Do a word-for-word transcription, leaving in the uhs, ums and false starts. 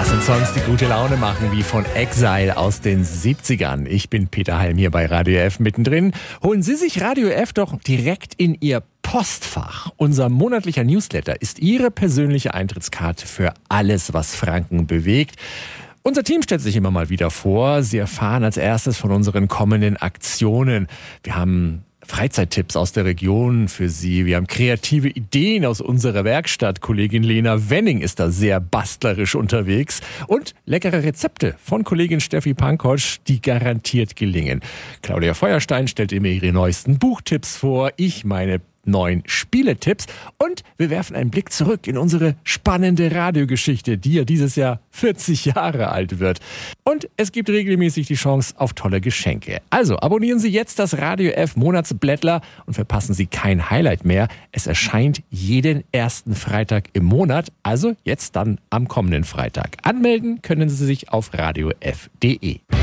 Das sind Songs, die gute Laune machen, wie von Exile aus den siebzigern. Ich bin Peter Halm hier bei Radio F mittendrin. Holen Sie sich Radio F doch direkt in Ihr Postfach. Unser monatlicher Newsletter ist Ihre persönliche Eintrittskarte für alles, was Franken bewegt. Unser Team stellt sich immer mal wieder vor. Sie erfahren als erstes von unseren kommenden Aktionen. Wir haben Freizeittipps aus der Region für Sie. Wir haben kreative Ideen aus unserer Werkstatt. Kollegin Lena Wenning ist da sehr bastlerisch unterwegs. Und leckere Rezepte von Kollegin Steffi Pankosch, die garantiert gelingen. Claudia Feuerstein stellt immer ihre neuesten Buchtipps vor. Ich meine neuen Spieletipps. Und wir werfen einen Blick zurück in unsere spannende Radiogeschichte, die ja dieses Jahr vierzig Jahre alt wird. Und es gibt regelmäßig die Chance auf tolle Geschenke. Also abonnieren Sie jetzt das Radio F Monatsblättler und verpassen Sie kein Highlight mehr. Es erscheint jeden ersten Freitag im Monat, also jetzt dann am kommenden Freitag. Anmelden können Sie sich auf radio f punkt de.